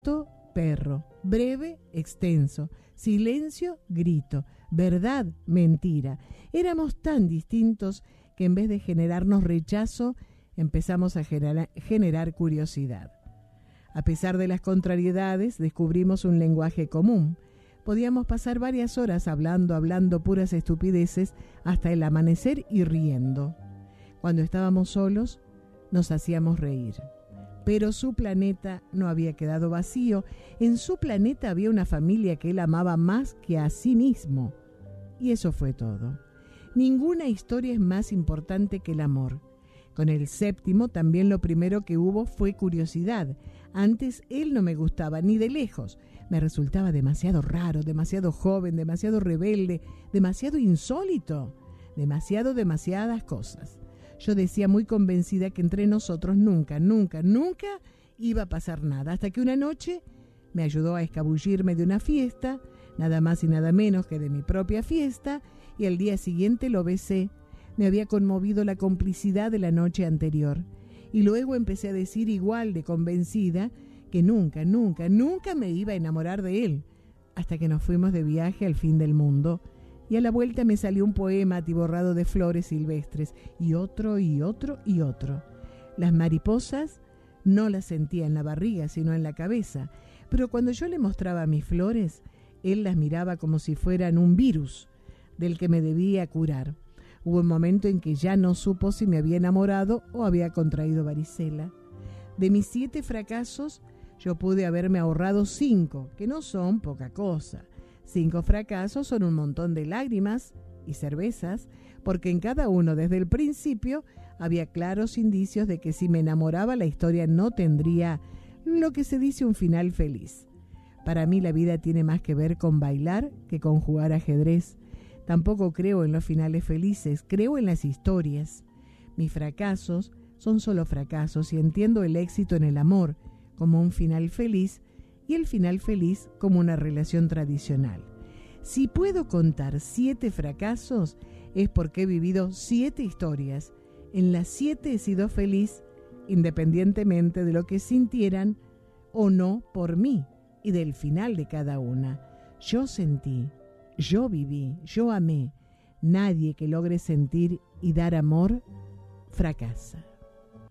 corto, perro. Breve, extenso. Silencio, grito. Verdad, mentira. Éramos tan distintos que en vez de generarnos rechazo, empezamos a generar curiosidad. A pesar de las contrariedades, descubrimos un lenguaje común. Podíamos pasar varias horas hablando puras estupideces hasta el amanecer y riendo. Cuando estábamos solos, nos hacíamos reír. Pero su planeta no había quedado vacío. En su planeta había una familia que él amaba más que a sí mismo. Y eso fue todo. Ninguna historia es más importante que el amor. Con el séptimo también lo primero que hubo fue curiosidad. Antes él no me gustaba ni de lejos. Me resultaba demasiado raro, demasiado joven, demasiado rebelde, demasiado insólito, demasiadas cosas. Yo decía muy convencida que entre nosotros nunca iba a pasar nada, hasta que una noche me ayudó a escabullirme de una fiesta, nada más y nada menos que de mi propia fiesta, y al día siguiente lo besé. Me había conmovido la complicidad de la noche anterior, y luego empecé a decir igual de convencida que nunca me iba a enamorar de él, hasta que nos fuimos de viaje al fin del mundo, y a la vuelta me salió un poema atiborrado de flores silvestres, y otro. Las mariposas no las sentía en la barriga, sino en la cabeza, pero cuando yo le mostraba mis flores, él las miraba como si fueran un virus del que me debía curar. Hubo un momento en que ya no supo si me había enamorado o había contraído varicela. De mis 7 fracasos, yo pude haberme ahorrado 5, que no son poca cosa. 5 fracasos son un montón de lágrimas y cervezas, porque en cada uno desde el principio había claros indicios de que si me enamoraba la historia no tendría lo que se dice un final feliz. Para mí la vida tiene más que ver con bailar que con jugar ajedrez. Tampoco creo en los finales felices, creo en las historias. Mis fracasos son solo fracasos y entiendo el éxito en el amor como un final feliz y el final feliz como una relación tradicional. Si puedo contar 7 fracasos es porque he vivido 7 historias. En las 7 he sido feliz independientemente de lo que sintieran o no por mí y del final de cada una. Yo sentí, yo viví, yo amé. Nadie que logre sentir y dar amor fracasa.